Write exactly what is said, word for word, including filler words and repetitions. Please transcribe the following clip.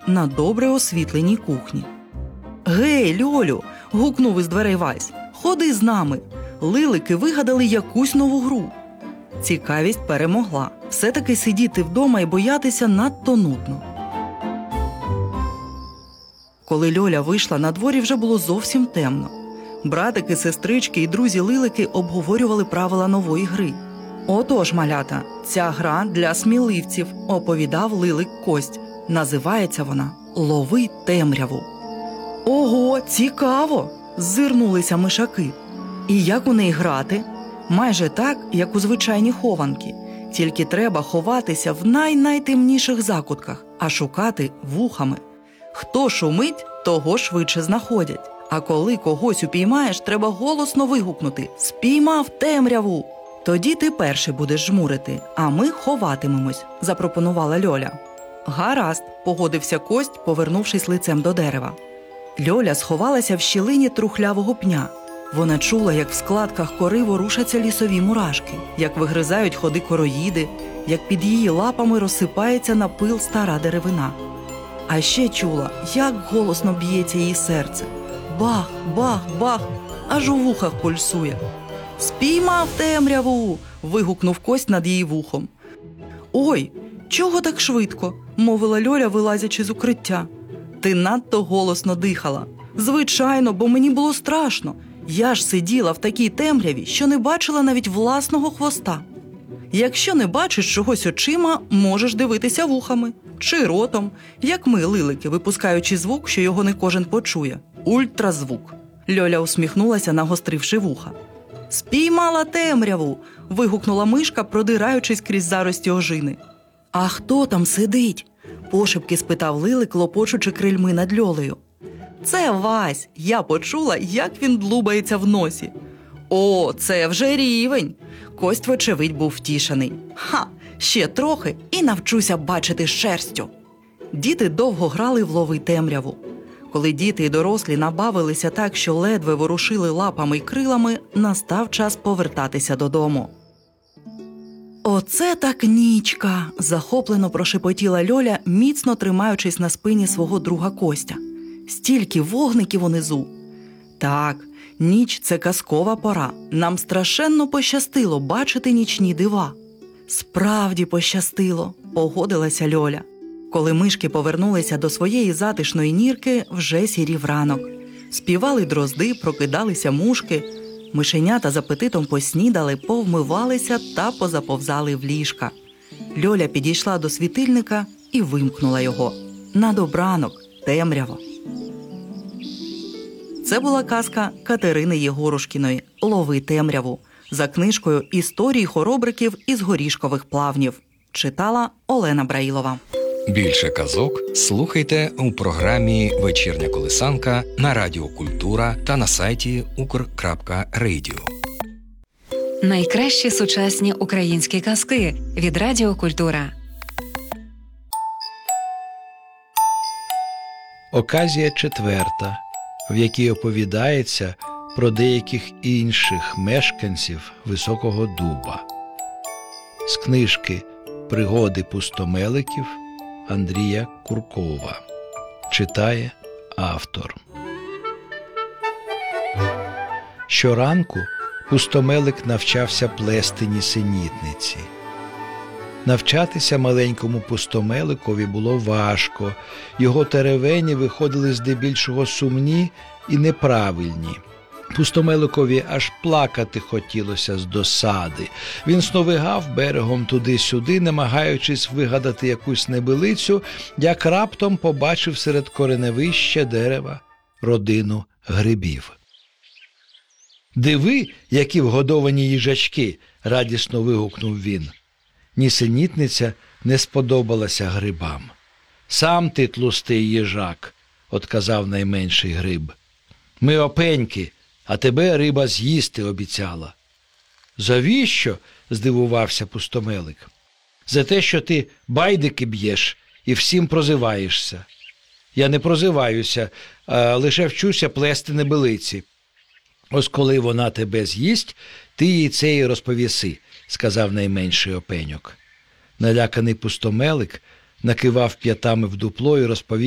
на добре освітленій кухні. «Гей, Льолю!» – гукнув із дверей Вась. «Ходи з нами!» Лилики вигадали якусь нову гру. Цікавість перемогла. Все-таки сидіти вдома і боятися надто нудно. Коли Льоля вийшла, на дворі вже було зовсім темно. Братики, сестрички і друзі-лилики обговорювали правила нової гри. «Отож, малята, ця гра для сміливців», – оповідав лилик Кость. Називається вона «Лови темряву». «Ого, цікаво!» – зирнулися мишаки. «І як у неї грати?» «Майже так, як у звичайні хованки. Тільки треба ховатися в най-найтемніших закутках, а шукати вухами. Хто шумить, того швидше знаходять. А коли когось упіймаєш, треба голосно вигукнути «Спіймав темряву!» Тоді ти перший будеш жмурити, а ми ховатимемось», – запропонувала Льоля. «Гаразд», – погодився Кость, повернувшись лицем до дерева. Льоля сховалася в щілині трухлявого пня. Вона чула, як в складках кори ворушаться лісові мурашки, як вигризають ходи короїди, як під її лапами розсипається на пил стара деревина. А ще чула, як голосно б'ється її серце. Бах, бах, бах, аж у вухах пульсує. «Спіймав темряву!» – вигукнув Кость над її вухом. «Ой, чого так швидко?» – мовила Льоля, вилазячи з укриття. «Ти надто голосно дихала». «Звичайно, бо мені було страшно. Я ж сиділа в такій темряві, що не бачила навіть власного хвоста». Якщо не бачиш чогось очима, можеш дивитися вухами. Чи ротом, як ми, лилики, випускаючи звук, що його не кожен почує. Ультразвук. Льоля усміхнулася, нагостривши вуха. «Спіймала темряву!» – вигукнула мишка, продираючись крізь зарості ожини. «А хто там сидить?» – пошепки спитав лилик, лопочучи крильми над Льолею. «Це Вась!» – я почула, як він длубається в носі. «О, це вже рівень!» – Кость, вочевидь, був втішений. «Ха! Ще трохи і навчуся бачити шерстю!» Діти довго грали в «Лови темряву». Коли діти і дорослі набавилися так, що ледве ворушили лапами й крилами, настав час повертатися додому. «Оце так нічка!» – захоплено прошепотіла Льоля, міцно тримаючись на спині свого друга Костя. «Стільки вогників унизу!» «Так, ніч – це казкова пора. Нам страшенно пощастило бачити нічні дива». «Справді пощастило!» – погодилася Льоля. Коли мишки повернулися до своєї затишної нірки, вже сірів ранок. Співали дрозди, прокидалися мушки. Мишенята з апетитом поснідали, повмивалися та позаповзали в ліжка. Льоля підійшла до світильника і вимкнула його. На добранок, темряво. Це була казка Катерини Єгорушкіної «Лови темряву» за книжкою «Історії хоробриків із горішкових плавнів». Читала Олена Браїлова. Більше казок слухайте у програмі «Вечірня колисанка» на Радіо Культура та на сайті укр крапка радіо. Найкращі сучасні українські казки від Радіо Культура. Оказія четверта, в якій оповідається про деяких інших мешканців Високого Дуба. З книжки «Пригоди пустомеликів» Андрія Куркова. Читає автор. Щоранку пустомелик навчався плести нісенітниці. Навчатися маленькому пустомеликові було важко. Його теревені виходили здебільшого сумні і неправильні. Пустомеликові аж плакати хотілося з досади. Він сновигав берегом туди-сюди, намагаючись вигадати якусь небилицю, як раптом побачив серед кореневища дерева родину грибів. «Диви, які вгодовані їжачки!» – радісно вигукнув він. Нісенітниця не сподобалася грибам. «Сам ти тлустий їжак», – отказав найменший гриб. «Ми опеньки, а тебе риба з'їсти обіцяла». «Завіщо?» – здивувався пустомелик. «За те, що ти байдики б'єш і всім прозиваєшся». «Я не прозиваюся, а лише вчуся плести небилиці». «Ось коли вона тебе з'їсть, ти їй це і розповіси», – сказав найменший опеньок. Наляканий пустомелик накивав п'ятами в дупло і розповів